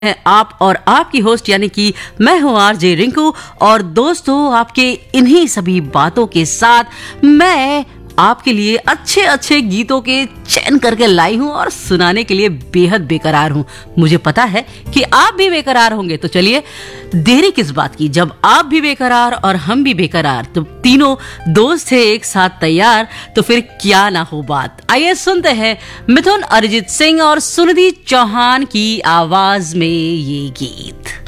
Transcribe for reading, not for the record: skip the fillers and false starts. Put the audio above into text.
हैं आप और आपकी होस्ट यानी कि मैं हूं आरजे रिंकू। और दोस्तों, आपके इन्हीं सभी बातों के साथ मैं आपके लिए अच्छे अच्छे गीतों के चयन करके लाई हूं और सुनाने के लिए बेहद बेकरार हूं। मुझे पता है कि आप भी बेकरार होंगे, तो चलिए देरी किस बात की। जब आप भी बेकरार और हम भी बेकरार, तो तीनों दोस्त थे एक साथ तैयार, तो फिर क्या ना हो बात। आइए सुनते हैं मिथुन, अरिजीत सिंह और सुनिधि चौहान की आवाज में ये गीत।